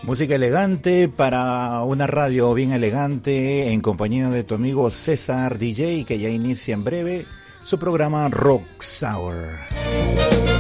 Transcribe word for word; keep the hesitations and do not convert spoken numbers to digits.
Música elegante para una radio bien elegante en compañía de tu amigo César D J, que ya inicia en breve su programa Rock Sour.